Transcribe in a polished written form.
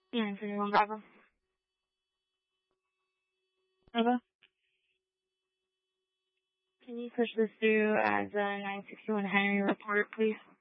971 Bravo. Bravo. Can you push this through as a 961 Henry report, please?